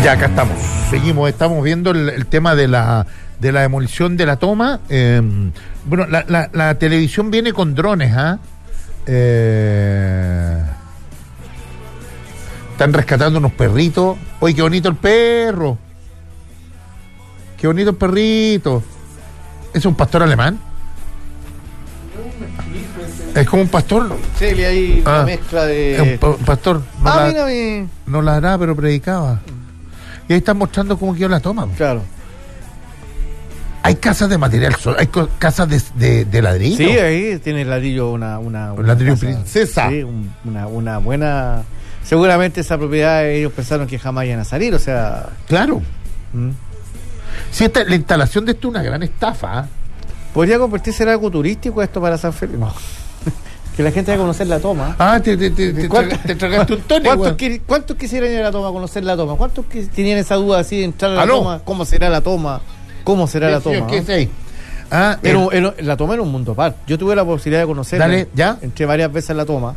Ya, acá estamos. Estamos viendo el tema de la demolición de la toma. Bueno, la televisión viene con drones, ¿ah? Están rescatando unos perritos. Oye, qué bonito el perro. Qué bonito el perrito. ¿Es un pastor alemán? Es como un pastor. Sí, le hay una mezcla de... Es un pastor. Mira. No ladraba, pero predicaba. Y ahí están mostrando cómo quedó la toma. Claro. Hay casas de material, hay casas de ladrillo. Sí, ahí tiene el ladrillo un ladrillo casa, princesa. Sí, una buena... Seguramente esa propiedad ellos pensaron que jamás iban a salir, o sea... Claro. Sí, la instalación de esto es una gran estafa. ¿Podría convertirse en algo turístico esto para San Felipe? No. Que la gente vaya a conocer la toma. Te tragaste un tono. ¿Cuántos quisieran ir a la toma a conocer la toma? ¿Cuántos tenían esa duda así de entrar a la toma? ¿Cómo será la toma? ¿Cómo será la toma? ¿Qué es ahí? La toma era un mundo aparte. Yo tuve la posibilidad de conocerla. Dale, ¿ya? Entré varias veces en la toma.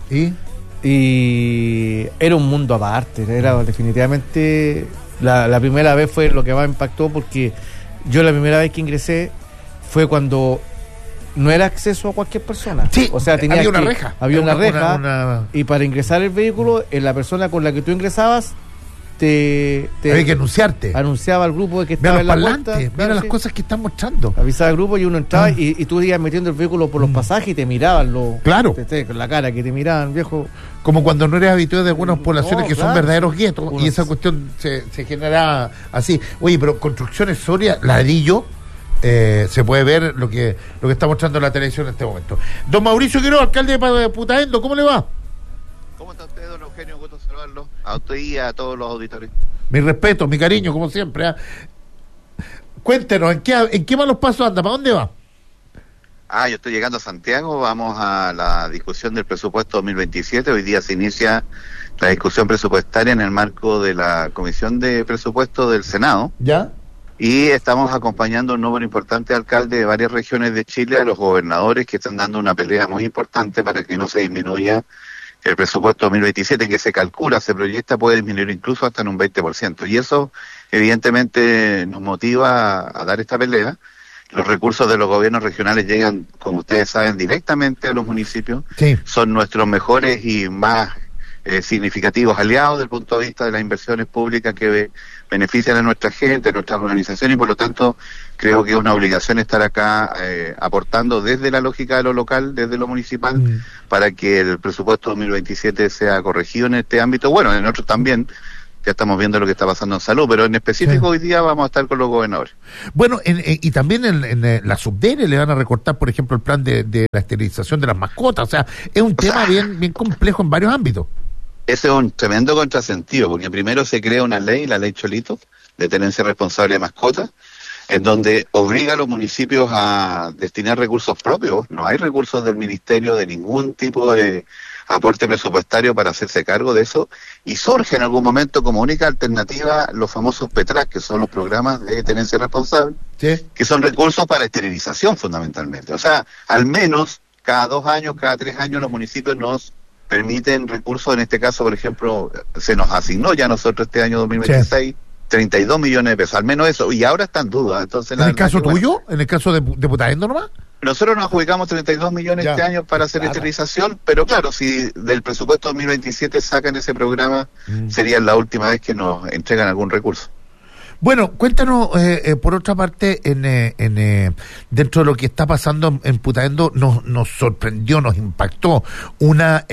Y era un mundo aparte. Era definitivamente... La primera vez fue lo que más impactó, porque yo la primera vez que ingresé fue cuando no era acceso a cualquier persona. Sí, o sea, había una reja. Había una reja. Y para ingresar el vehículo, la persona con la que tú ingresabas había que anunciarte. Anunciaba al grupo de que estaba en la puerta. Mira las cosas que están mostrando. Avisaba al grupo y uno entraba y tú ibas metiendo el vehículo por los pasajes y te miraban. Claro. Con la cara que te miraban, viejo. Como cuando no eres habituado de algunas poblaciones que son verdaderos guetos, y esa cuestión se genera así. Oye, pero construcciones Soria, ladrillo, se puede ver lo que está mostrando la televisión en este momento. Don Mauricio Quiroga, alcalde de Putaendo, ¿cómo le va? ¿Cómo está usted, don Eugenio? Gusto saludarlo. A usted y a todos los auditores. Mi respeto, mi cariño, como siempre. Cuéntenos, ¿en qué malos pasos anda? ¿Para dónde va? Yo estoy llegando a Santiago. Vamos a la discusión del presupuesto 2027. Hoy día se inicia la discusión presupuestaria en el marco de la Comisión de Presupuesto del Senado. ¿Ya? Y estamos acompañando a un número importante de alcaldes de varias regiones de Chile, a los gobernadores que están dando una pelea muy importante para que no se disminuya el presupuesto 2027, que se calcula, se proyecta, puede disminuir incluso hasta en un 20%. Y eso, evidentemente, nos motiva a dar esta pelea. Los recursos de los gobiernos regionales llegan, como ustedes saben, directamente a los municipios. Sí. Son nuestros mejores y más significativos aliados desde el punto de vista de las inversiones públicas que benefician a nuestra gente, a nuestras organizaciones, y por lo tanto creo que es una obligación estar acá aportando desde la lógica de lo local, desde lo municipal, para que el presupuesto 2027 sea corregido en este ámbito. Bueno, en otros también. Ya estamos viendo lo que está pasando en salud, pero en específico hoy día vamos a estar con los gobernadores. Bueno, y también en la Subdere le van a recortar, por ejemplo, el plan de la esterilización de las mascotas. O sea, es un tema bien complejo en varios ámbitos. Ese es un tremendo contrasentido, porque primero se crea una ley, la ley Cholito, de tenencia responsable de mascotas, en donde obliga a los municipios a destinar recursos propios. No hay recursos del ministerio de ningún tipo de aporte presupuestario para hacerse cargo de eso, y surge en algún momento como única alternativa los famosos PETRAS, que son los programas de tenencia responsable, ¿sí? Que son recursos para esterilización fundamentalmente. O sea, al menos cada 2 años, cada 3 años los municipios nos permiten recursos. En este caso, por ejemplo, se nos asignó ya nosotros este año 2026 sí. 32 millones de pesos, al menos eso, y ahora está en duda. Entonces, ¿En el caso tuyo? ¿En el caso de Putaendo nomás? Nosotros nos adjudicamos 32 millones este año para hacer esterilización, pero claro, si del presupuesto 2027 sacan ese programa, sería la última vez que nos entregan algún recurso. Bueno, cuéntanos, por otra parte, dentro de lo que está pasando en Putaendo, nos sorprendió, nos impactó una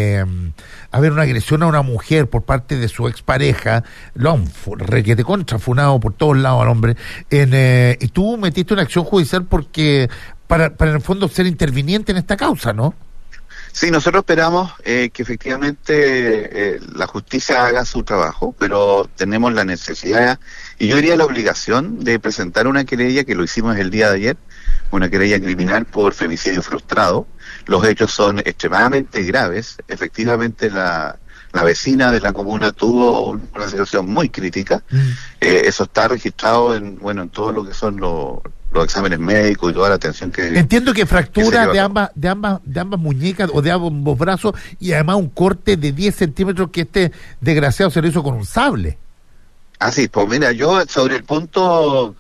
agresión a una mujer por parte de su expareja, requete funado por todos lados al hombre, y tú metiste una acción judicial porque para en el fondo ser interviniente en esta causa, ¿no? Sí, nosotros esperamos que efectivamente la justicia haga su trabajo, pero tenemos la necesidad y yo diría la obligación de presentar una querella, que lo hicimos el día de ayer, una querella criminal por femicidio frustrado. Los hechos son extremadamente graves. Efectivamente la vecina de la comuna tuvo una situación muy crítica. Eso está registrado en todo lo que son los exámenes médicos y toda la atención que... Entiendo que fractura de ambas muñecas o de ambos brazos, y además un corte de 10 centímetros que este desgraciado se lo hizo con un sable. Así, pues mira, yo sobre el punto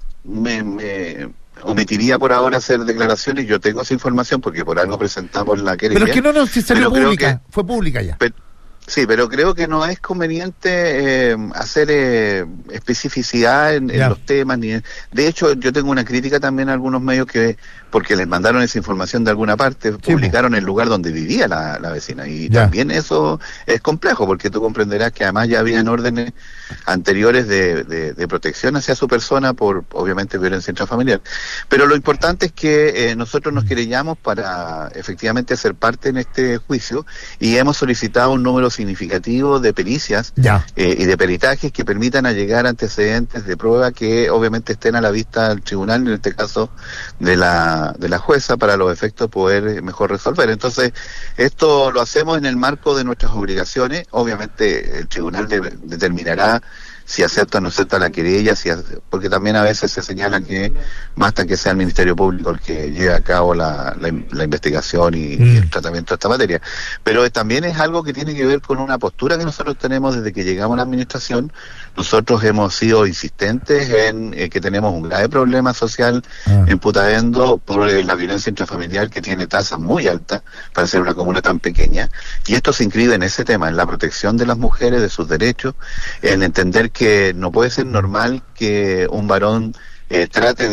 me omitiría por ahora hacer declaraciones. Yo tengo esa información porque por algo presentamos la querella. Pero es que no, si salió pero creo pública, fue pública ya. Sí, pero creo que no es conveniente hacer especificidad en los temas. De hecho, yo tengo una crítica también a algunos medios que, porque les mandaron esa información de alguna parte, publicaron el lugar donde vivía la vecina. Y también eso es complejo, porque tú comprenderás que además ya habían órdenes anteriores de protección hacia su persona por, obviamente, violencia intrafamiliar. Pero lo importante es que nosotros nos querellamos para efectivamente ser parte en este juicio y hemos solicitado un número significativo de pericias y de peritajes que permitan allegar antecedentes de prueba que obviamente estén a la vista del tribunal, en este caso de la jueza, para los efectos poder mejor resolver. Entonces, esto lo hacemos en el marco de nuestras obligaciones. Obviamente el tribunal determinará si acepta o no acepta la querella, porque también a veces se señala que basta que sea el Ministerio Público el que lleve a cabo la investigación y el tratamiento de esta materia. Pero también es algo que tiene que ver con una postura que nosotros tenemos desde que llegamos a la administración. Nosotros hemos sido insistentes en que tenemos un grave problema social en Putaendo por la violencia intrafamiliar, que tiene tasas muy altas para ser una comuna tan pequeña, y esto se inscribe en ese tema, en la protección de las mujeres, de sus derechos, en entender que no puede ser normal que un varón trate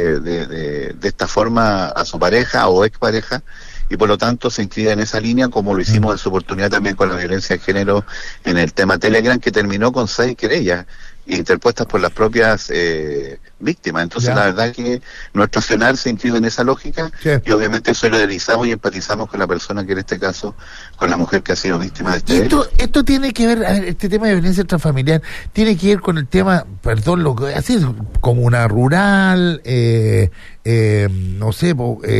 de esta forma a su pareja o expareja, y por lo tanto se inscribe en esa línea, como lo hicimos en su oportunidad también con la violencia de género en el tema Telegram, que terminó con 6 querellas interpuestas por las propias víctimas. Entonces la verdad que nuestro accionar se inscribe en esa lógica y obviamente solidarizamos y empatizamos con la persona que en este caso, con la mujer que ha sido víctima de este delito. Esto tiene que ver, este tema de violencia intrafamiliar tiene que ver con el tema, perdón, lo que así es, comuna rural, no sé,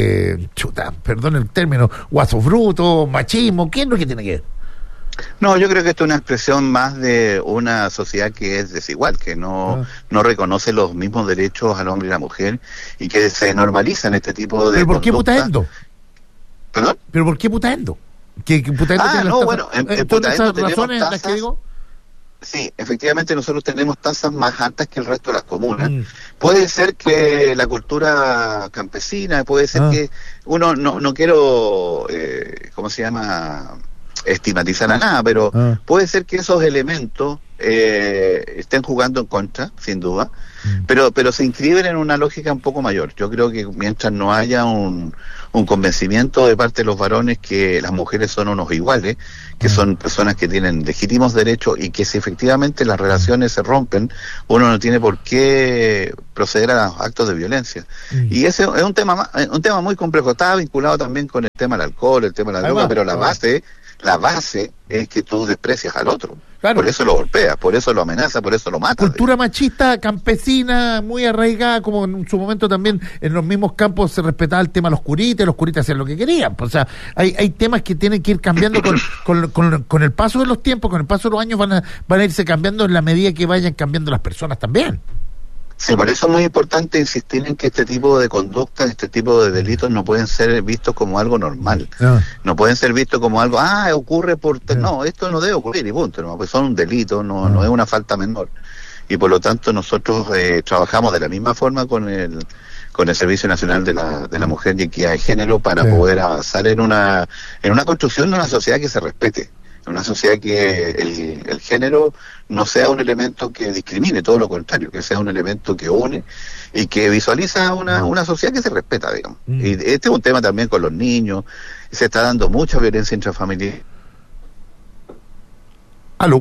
perdón el término, guaso bruto, machismo, ¿qué es lo que tiene que ver? No, yo creo que esto es una expresión más de una sociedad que es desigual, que no reconoce los mismos derechos al hombre y a la mujer, y que se normalizan este tipo de... ¿Pero por qué Putaendo? ¿Perdón? ¿Pero por qué Putaendo? ¿Que Putaendo tiene en Putaendo tenemos tasas, que digo? Sí, efectivamente nosotros tenemos tasas más altas que el resto de las comunas. Puede ser que la cultura campesina, puede ser que uno, no quiero, ¿cómo se llama?, estigmatizar a nada, pero puede ser que esos elementos estén jugando en contra, sin duda, pero se inscriben en una lógica un poco mayor. Yo creo que mientras no haya un convencimiento de parte de los varones que las mujeres son unos iguales, que son personas que tienen legítimos derechos, y que si efectivamente las relaciones se rompen, uno no tiene por qué proceder a actos de violencia. Y ese es un tema muy complejo. Está vinculado también con el tema del alcohol, el tema de la droga, pero la base es que tú desprecias al otro. Claro. Por eso lo golpeas, por eso lo amenazas, por eso lo matas. Cultura machista, campesina, muy arraigada, como en su momento también en los mismos campos se respetaba el tema de los curitas hacían lo que querían. O sea, hay temas que tienen que ir cambiando con el paso de los tiempos, con el paso de los años van a irse cambiando en la medida que vayan cambiando las personas también. Sí, por eso es muy importante insistir en que este tipo de conductas, este tipo de delitos no pueden ser vistos como algo normal. No pueden ser vistos como algo, ocurre por... No, esto no debe ocurrir y punto. No, pues son un delito, no es una falta menor. Y por lo tanto nosotros trabajamos de la misma forma con el Servicio Nacional de la Mujer y Equidad de Género para poder avanzar en una construcción de una sociedad que se respete. Una sociedad que el género no sea un elemento que discrimine, todo lo contrario, que sea un elemento que une y que visualiza una sociedad que se respeta, digamos. Y este es un tema también con los niños, se está dando mucha violencia intrafamiliar. Aló.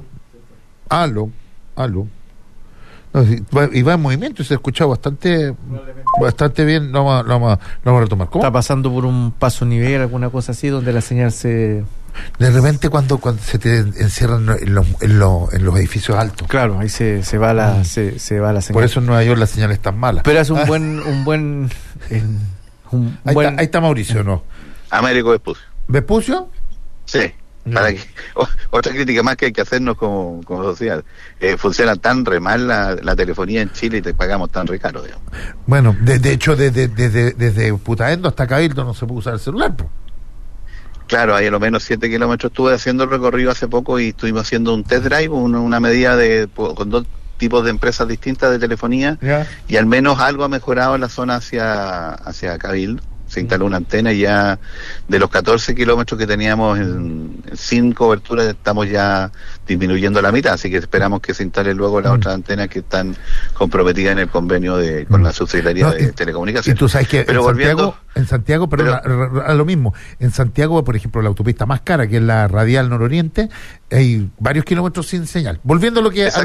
No, y va en movimiento y se ha escuchado bastante bien. Lo vamos a retomar. ¿Cómo? Está pasando por un paso nivel, alguna cosa así, donde la señal se... De repente cuando se te encierran en los edificios altos. Claro, ahí se va la señal. Por eso en Nueva York la señal es tan mala. Pero es un buen ahí está Mauricio, ¿no? Américo Vespucio. ¿Vespucio? Sí. Para que, otra crítica más que hay que hacernos como social. Funciona tan re mal la telefonía en Chile y te pagamos tan re caro, digamos. Bueno, de hecho desde Putaendo hasta Cabildo no se puede usar el celular, pues. Claro, hay a lo menos 7 kilómetros. Estuve haciendo el recorrido hace poco y estuvimos haciendo un test drive, una medida con 2 tipos de empresas distintas de telefonía, y al menos algo ha mejorado en la zona hacia Cabildo. Se instaló una antena y ya de los 14 kilómetros que teníamos sin cobertura estamos ya disminuyendo la mitad, así que esperamos que se instale luego las otras antenas que están comprometidas en el convenio con la Subsecretaría de Telecomunicaciones. Y tú sabes que pero en Santiago, a lo mismo, en Santiago, por ejemplo, la autopista más cara, que es la radial nororiente, hay varios kilómetros sin señal. Volviendo a lo que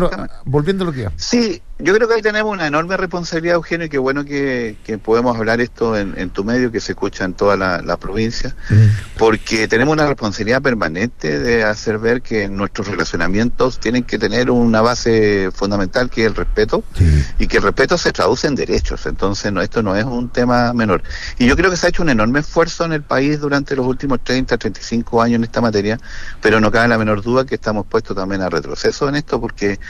Sí, yo creo que ahí tenemos una enorme responsabilidad, Eugenio, y qué bueno que podemos hablar esto en tu medio, que se escucha en toda la provincia, porque tenemos una responsabilidad permanente de hacer ver que nuestros relacionamientos tienen que tener una base fundamental, que es el respeto, y que el respeto se traduce en derechos. Entonces esto no es un tema menor, y yo creo que se ha hecho un enorme esfuerzo en el país durante los últimos 35 años en esta materia, pero no cabe la menor duda que estamos puestos también a retroceso en esto, porque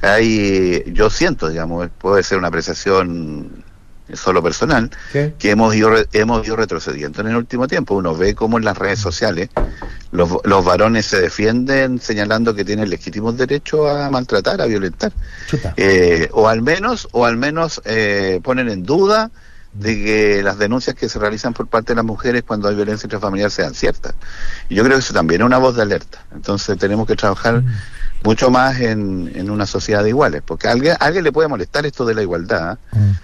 yo siento, digamos, puede ser una apreciación solo personal, que hemos ido retrocediendo en el último tiempo. Uno ve cómo en las redes sociales los varones se defienden señalando que tienen legítimos derechos a maltratar, a violentar, o al menos ponen en duda de que las denuncias que se realizan por parte de las mujeres cuando hay violencia intrafamiliar sean ciertas. Y yo creo que eso también es una voz de alerta. Entonces tenemos que trabajar mucho más en una sociedad de iguales, porque a alguien le puede molestar esto de la igualdad,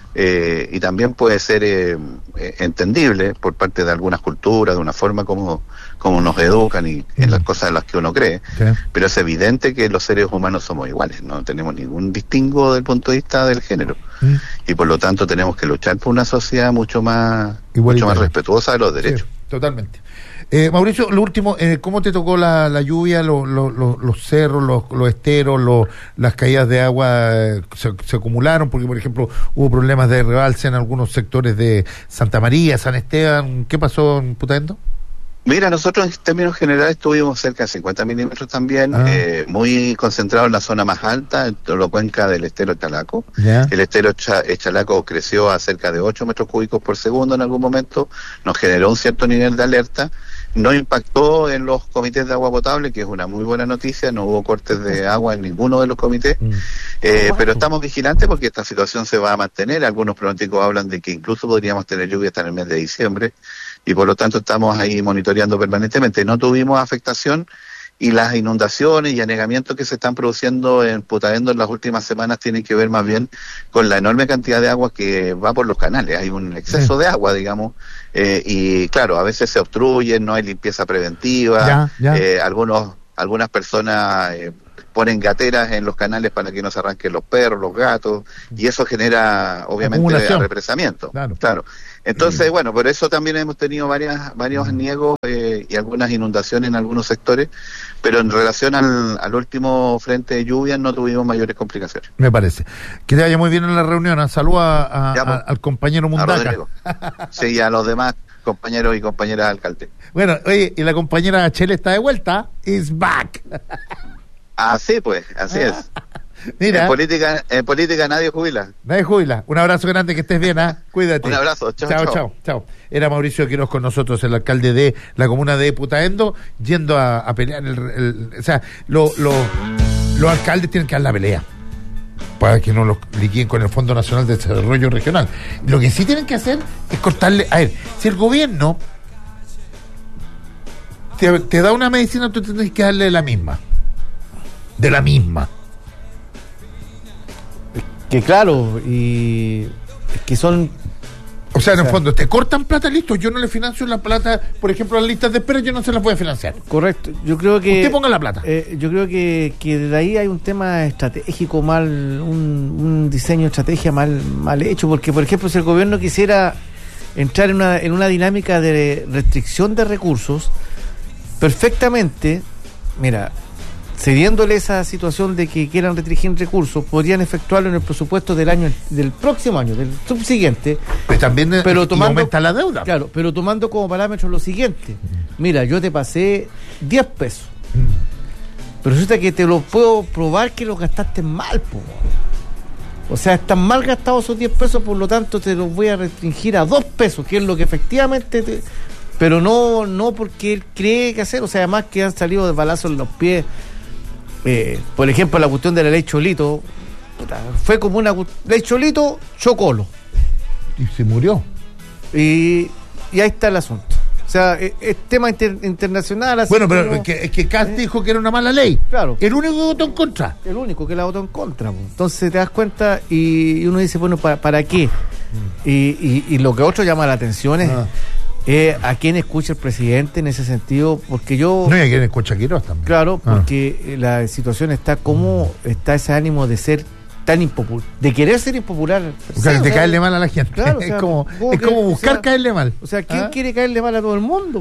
y también puede ser entendible por parte de algunas culturas, de una forma como nos educan y en las cosas en las que uno cree, pero es evidente que los seres humanos somos iguales, no tenemos ningún distingo desde el punto de vista del género, y por lo tanto tenemos que luchar por una sociedad mucho más respetuosa de los derechos. Sí, totalmente. Mauricio, lo último, ¿cómo te tocó la lluvia, los cerros, los esteros, las caídas de agua se acumularon? Porque, por ejemplo, hubo problemas de rebalse en algunos sectores de Santa María, San Esteban. ¿Qué pasó en Putaendo? Mira, nosotros en términos generales tuvimos cerca de 50 milímetros también, muy concentrado en la zona más alta, en la cuenca del estero Chalaco. El estero Chalaco creció a cerca de 8 metros cúbicos por segundo en algún momento, nos generó un cierto nivel de alerta. No impactó en los comités de agua potable, que es una muy buena noticia, no hubo cortes de agua en ninguno de los comités, pero estamos vigilantes porque esta situación se va a mantener. Algunos pronósticos hablan de que incluso podríamos tener lluvia hasta en el mes de diciembre, y por lo tanto estamos ahí monitoreando permanentemente. No tuvimos afectación, y las inundaciones y anegamientos que se están produciendo en Putaendo en las últimas semanas tienen que ver más bien con la enorme cantidad de agua que va por los canales. Hay un exceso de agua, digamos, y claro, a veces se obstruyen, no hay limpieza preventiva, algunas personas ponen gateras en los canales para que no se arranquen los perros, los gatos, y eso genera obviamente represamiento. Claro. Entonces, bueno, por eso también hemos tenido varios aniegos y algunas inundaciones en algunos sectores, pero en relación al último frente de lluvias no tuvimos mayores complicaciones. Me parece. Que te vaya muy bien en la reunión. Saluda al compañero Mundaca. Sí, y a los demás compañeros y compañeras alcaldes. Bueno, oye, y la compañera Chele está de vuelta. Is back. Así pues, así es. Mira, en política nadie jubila. Nadie jubila. Un abrazo grande, que estés bien, Cuídate. Un abrazo, chao. Era Mauricio Quiroz con nosotros, el alcalde de la comuna de Putaendo, yendo a pelear o sea, los alcaldes tienen que dar la pelea para que no los liquiden con el Fondo Nacional de Desarrollo Regional. Lo que sí tienen que hacer es cortarle, a ver, si el gobierno te da una medicina, tú tienes que darle de la misma. Que claro, y que son... O sea, en el fondo, te cortan plata, listo, yo no le financio la plata, por ejemplo, las listas de espera, yo no se las voy a financiar. Correcto, yo creo que... Usted ponga la plata. Yo creo que de ahí hay un tema estratégico un diseño de estrategia mal hecho, porque, por ejemplo, si el gobierno quisiera entrar en una dinámica de restricción de recursos, perfectamente, mira... cediéndole esa situación de que quieran restringir recursos, podrían efectuarlo en el presupuesto del próximo año, del subsiguiente. Pues también aumenta la deuda. Claro, pero tomando como parámetro lo siguiente. Mira, yo te pasé 10 pesos, pero resulta que te lo puedo probar que los gastaste mal, o sea, están mal gastados esos 10 pesos, por lo tanto te los voy a restringir a 2 pesos, que es lo que efectivamente pero no porque él cree que hacer, o sea, además que han salido de balazos en los pies. Por ejemplo, la cuestión de la ley Cholito, fue como de Cholito, Chocolo. Y se murió. Y ahí está el asunto. O sea, es tema internacional. Así bueno, pero es que Kast dijo que era una mala ley. Claro. El único que votó en contra. El único que la votó en contra. Pues. Entonces te das cuenta y uno dice, bueno, ¿para qué? Y lo que otro llama la atención es a quién escucha el presidente en ese sentido, porque yo... No, y a quién escucha a Quiroz también. Claro, porque la situación está como está ese ánimo de ser tan impopular, de querer ser impopular. De caerle mal a la gente. Claro, es como buscar caerle mal. O sea, ¿quién quiere caerle mal a todo el mundo?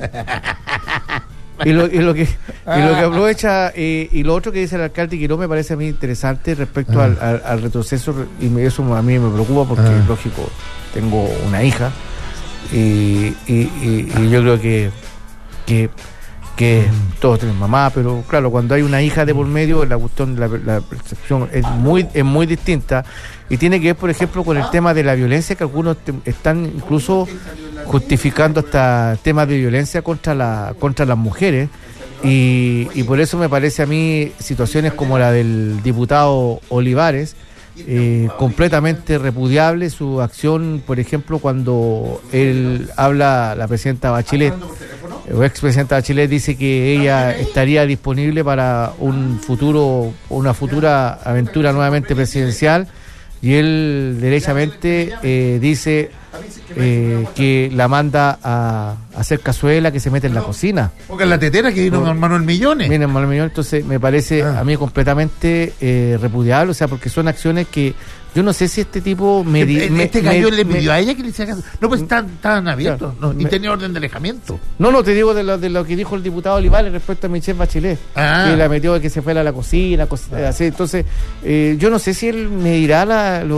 y lo que aprovecha, y lo otro que dice el alcalde Quiroz me parece a mí interesante respecto al retroceso, y eso a mí me preocupa porque, lógico, tengo una hija, y yo creo que todos tienen mamá, pero claro, cuando hay una hija de por medio, la cuestión, la percepción es muy distinta, y tiene que ver, por ejemplo, con el tema de la violencia, que algunos están incluso justificando hasta temas de violencia contra las mujeres, y por eso me parece a mí situaciones como la del diputado Olivares, completamente repudiable su acción, por ejemplo, cuando él habla, la presidenta Bachelet, o expresidenta Bachelet, dice que ella estaría disponible para una futura aventura nuevamente presidencial, y él derechamente dice que la manda a hacer cazuela, que se mete en la cocina. Porque en la tetera que vino Manuel Millones. Viene Manuel Millones, entonces me parece a mí completamente repudiable, o sea, porque son acciones que yo no sé si este tipo este gallo le pidió a ella que le hiciera caso. No, pues estaban abiertos, y tenía orden de alejamiento. No, te digo de lo que dijo el diputado Olivares respecto a Michelle Bachelet, que la metió, que se fuera a la cocina, así. Entonces, yo no sé si él me dirá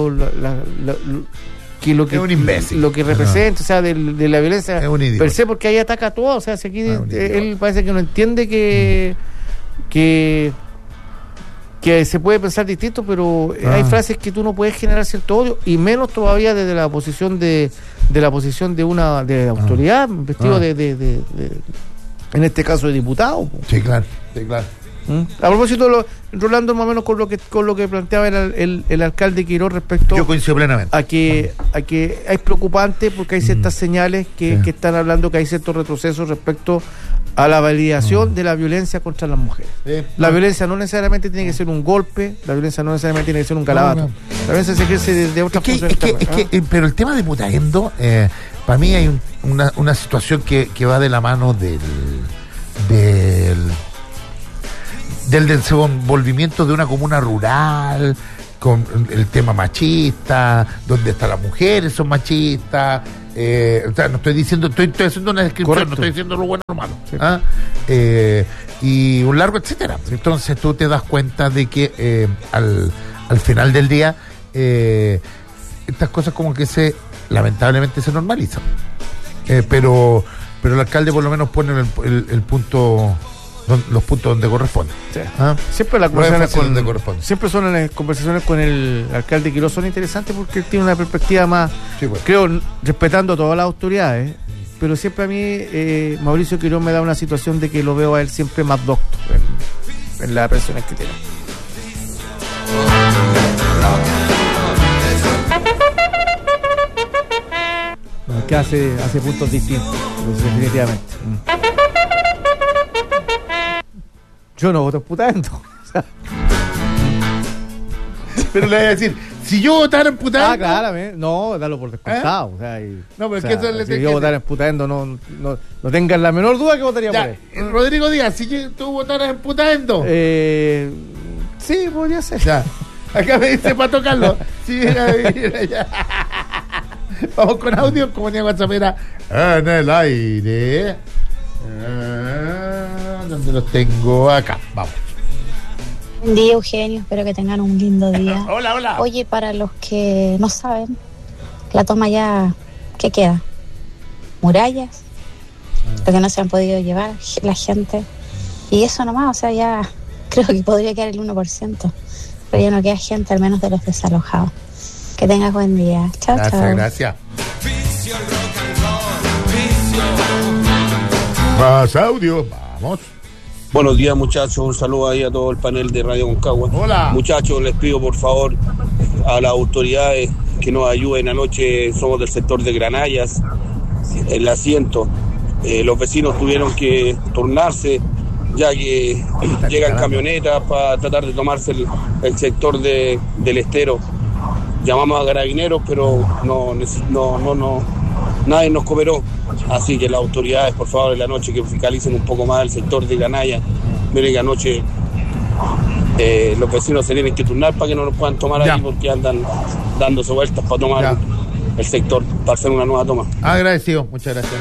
que lo que es un imbécil, lo que representa, o sea, de la violencia per se, porque ahí ataca a todo, o sea, si aquí él parece que no entiende que se puede pensar distinto, pero hay frases que tú no puedes generar cierto odio, y menos todavía desde la posición de una autoridad, vestido de en este caso de diputado. Sí, claro. A propósito, Rolando, más o menos con lo que planteaba el alcalde Quiroz respecto, yo coincido plenamente a que es preocupante, porque hay ciertas señales que están hablando que hay ciertos retrocesos respecto a la validación de la violencia contra las mujeres. La violencia no necesariamente tiene que ser un golpe, la violencia no necesariamente tiene que ser un calabato. La violencia se ejerce de otras cosas. Pero el tema de Putaendo, para mí hay una situación que va de la mano del desenvolvimiento de una comuna rural, con el tema machista, donde hasta las mujeres son machistas. O sea, no estoy diciendo, estoy haciendo una descripción. Correcto. No estoy diciendo lo bueno o lo malo. Sí. Y un largo etcétera. Entonces tú te das cuenta de que al final del día estas cosas como que lamentablemente se normalizan. Pero el alcalde por lo menos pone el punto, los puntos donde corresponde. Sí. Siempre siempre son las conversaciones con el alcalde Quiroz son interesantes, porque él tiene una perspectiva más, creo, respetando a todas las autoridades, pero siempre a mí Mauricio Quiroz me da una situación de que lo veo a él siempre más docto en las presiones que tiene. Que hace puntos distintos, definitivamente. Yo no voto Putaendo. Pero le voy a decir, si yo votara en Putaendo. Claro, no, dalo por descontado. No, pero es que si yo votara en Putaendo, no tengas la menor duda que votaría por él. Rodrigo Díaz, si tú votaras en Putaendo. Sí, podría ser. Ya. Acá me dice Pato Carlos. Sí, mira. Vamos con audio, como tenía WhatsApp, en el aire. ¿Dónde los tengo? Acá, vamos. Buen día, Eugenio, espero que tengan un lindo día. Hola. Oye, para los que no saben, la toma ya, ¿qué queda? Murallas, lo que no se han podido llevar la gente, y eso nomás, o sea, ya creo que podría quedar el 1%, pero ya no queda gente, al menos de los desalojados. Que tengas buen día. Chao. Gracias. Más audio, vamos. Buenos días, muchachos, un saludo ahí a todo el panel de Radio Concagua. Hola. Muchachos, les pido por favor a las autoridades que nos ayuden. Anoche somos del sector de Granallas, el asiento. Los vecinos tuvieron que turnarse, ya que llegan camionetas para tratar de tomarse el sector del estero. Llamamos a carabineros, pero nadie nos cooperó. Así que las autoridades, por favor, en la noche que fiscalicen un poco más el sector de Granaya. Miren que anoche los vecinos se tienen que turnar para que no nos puedan tomar ahí, porque andan dándose vueltas para tomar el sector, para hacer una nueva toma. Agradecido, muchas gracias.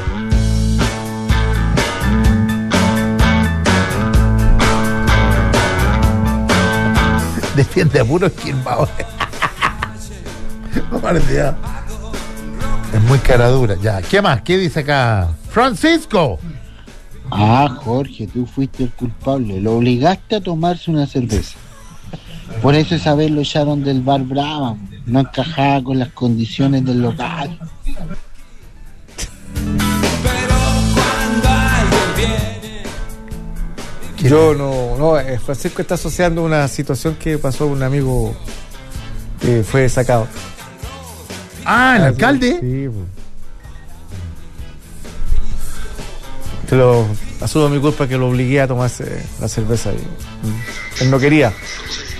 Defiende a puro esquilmado. Es muy cara dura. Ya, ¿qué más? ¿Qué dice acá? Francisco. Jorge, tú fuiste el culpable. Lo obligaste a tomarse una cerveza. Por eso esa vez lo echaron del bar Brava. No encajaba con las condiciones del local. Yo no, Francisco está asociando una situación que pasó a un amigo que fue sacado. ¿El alcalde? Sí, asumo mi culpa que lo obligué a tomarse la cerveza y él no quería.